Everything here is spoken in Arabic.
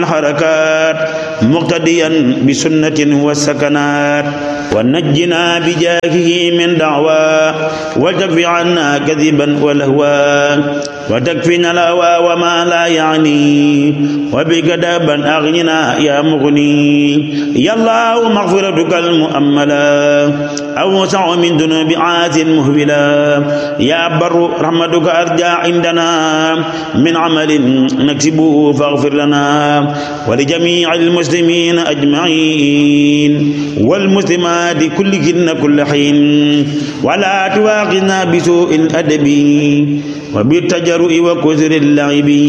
الحركات مقتديا بسنة والسكنات ونجنا بجاهه من دعوى وتكفي عنا كذبا ولهوا وتكفينا الهوى وما لا يعني وبكدابا أغننا يا مغني يا الله مغفرتك المؤملة أوسع من ذنوب عاد مهبلا يا بر رحمتك أرجى عندنا من عمل نكسبه فاغفر لنا ولجميع المسلمين أجمعين والمسلمات كلهن كل حين ولا تواخذنا بسوء الأدب وبالتجرؤ وكثر اللعب